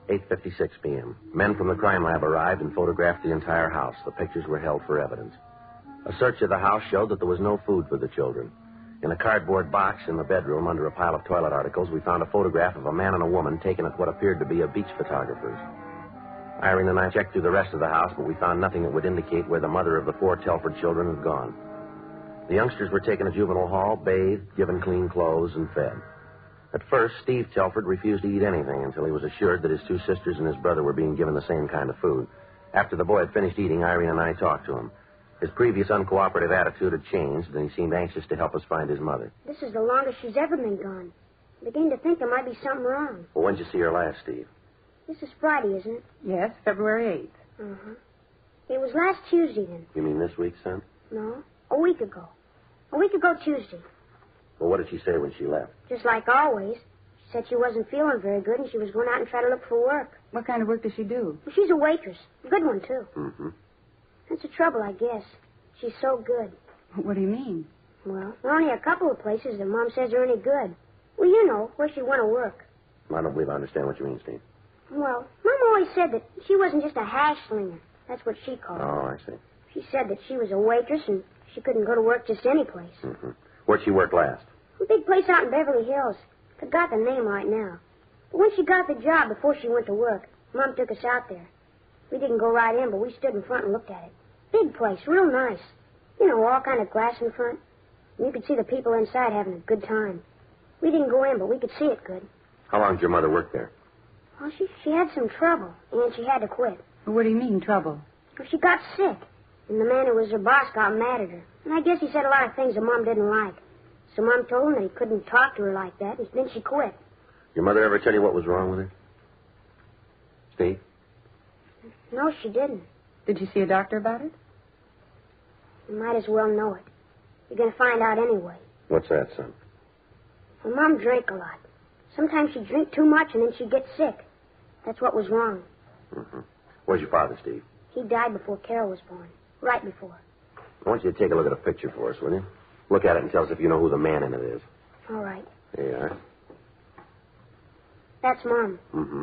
8:56 p.m. Men from the crime lab arrived and photographed the entire house. The pictures were held for evidence. A search of the house showed that there was no food for the children. In a cardboard box in the bedroom under a pile of toilet articles, we found a photograph of a man and a woman taken at what appeared to be a beach photographer's. Irene and I checked through the rest of the house, but we found nothing that would indicate where the mother of the 4 Telford children had gone. The youngsters were taken to juvenile hall, bathed, given clean clothes, and fed. At first, Steve Telford refused to eat anything until he was assured that his 2 sisters and his brother were being given the same kind of food. After the boy had finished eating, Irene and I talked to him. His previous uncooperative attitude had changed, and he seemed anxious to help us find his mother. This is the longest she's ever been gone. I'm beginning to think there might be something wrong. Well, when did you see her last, Steve? This is Friday, isn't it? Yes, February 8th. Uh-huh. It was last Tuesday, then. You mean this week, son? No, a week ago. A week ago Tuesday. Well, what did she say when she left? Just like always. She said she wasn't feeling very good and she was going out and try to look for work. What kind of work does she do? Well, she's a waitress. A good one, too. Mm-hmm. That's the trouble, I guess. She's so good. What do you mean? Well, there are only a couple of places that Mom says are any good. Well, you know, where she'd want to work. I don't believe I understand what you mean, Steve. Well, Mom always said that she wasn't just a hash slinger. That's what she called it. Oh, I see. She said that she was a waitress and she couldn't go to work just any place. Mm-hmm. Where'd she work last? A big place out in Beverly Hills. Forgot the name right now. But when she got the job before she went to work, Mom took us out there. We didn't go right in, but we stood in front and looked at it. Big place, real nice. You know, all kind of glass in front. And you could see the people inside having a good time. We didn't go in, but we could see it good. How long did your mother work there? Well, she had some trouble, and she had to quit. What do you mean, trouble? Well, she got sick, and the man who was her boss got mad at her. And I guess he said a lot of things that Mom didn't like. So Mom told him that he couldn't talk to her like that, and then she quit. Your mother ever tell you what was wrong with her? Steve? No, she didn't. Did you see a doctor about it? You might as well know it. You're going to find out anyway. What's that, son? Well, Mom drank a lot. Sometimes she'd drink too much, and then she'd get sick. That's what was wrong. Mm-hmm. Where's your father, Steve? He died before Carol was born. Right before. I want you to take a look at a picture for us, will you? Look at it and tell us if you know who the man in it is. All right. There you are. That's Mom. Mm-hmm.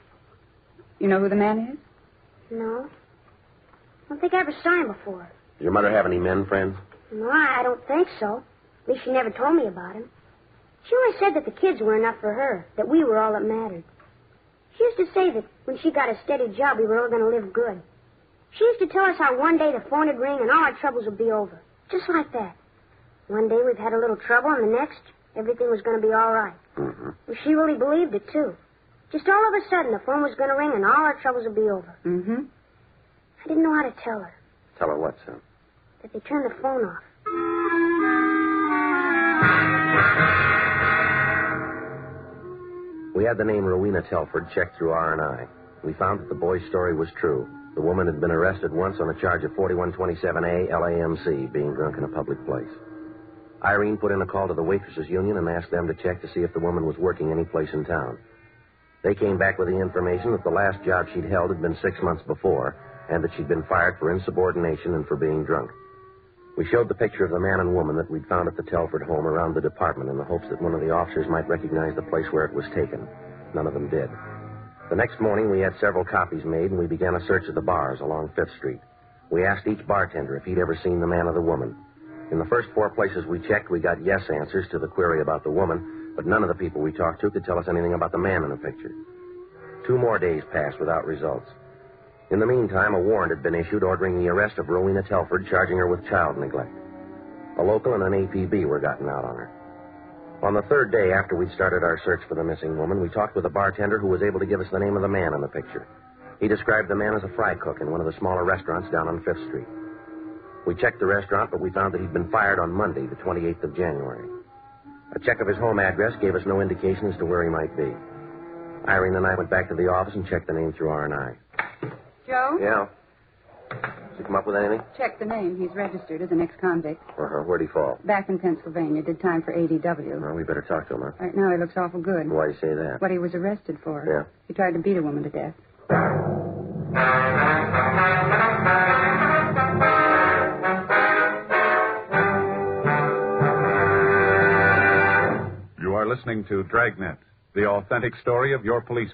You know who the man is? No. I don't think I ever saw him before. Does your mother have any men friends? No, I don't think so. At least she never told me about him. She always said that the kids were enough for her, that we were all that mattered. She used to say that when she got a steady job, we were all going to live good. She used to tell us how one day the phone would ring and all our troubles would be over. Just like that. One day we've had a little trouble, and the next, everything was going to be all right. Mm-hmm. Well, she really believed it, too. Just all of a sudden, the phone was going to ring and all our troubles would be over. Mm-hmm. I didn't know how to tell her. Tell her what, son? That they turned the phone off. We had the name Rowena Telford checked through R&I. We found that the boy's story was true. The woman had been arrested once on a charge of 4127A LAMC, being drunk in a public place. Irene put in a call to the Waitresses Union and asked them to check to see if the woman was working any place in town. They came back with the information that the last job she'd held had been 6 months before, and that she'd been fired for insubordination and for being drunk. We showed the picture of the man and woman that we'd found at the Telford home around the department in the hopes that one of the officers might recognize the place where it was taken. None of them did. The next morning, we had several copies made, and we began a search of the bars along 5th Street. We asked each bartender if he'd ever seen the man or the woman. In the first 4 places we checked, we got yes answers to the query about the woman, but none of the people we talked to could tell us anything about the man in the picture. 2 more days passed without results. In the meantime, a warrant had been issued ordering the arrest of Rowena Telford, charging her with child neglect. A local and an APB were gotten out on her. On the 3rd day after we'd started our search for the missing woman, we talked with a bartender who was able to give us the name of the man in the picture. He described the man as a fry cook in one of the smaller restaurants down on 5th Street. We checked the restaurant, but we found that he'd been fired on Monday, the 28th of January. A check of his home address gave us no indication as to where he might be. Irene and I went back to the office and checked the name through R&I. Joe? Yeah? Did you come up with anything? Check the name. He's registered as an ex-convict. Uh-huh. Where'd he fall? Back in Pennsylvania. Did time for ADW. Well, we better talk to him, huh? Right now he looks awful good. Why do you say that? What he was arrested for. Yeah. He tried to beat a woman to death. You are listening to Dragnet, the authentic story of your police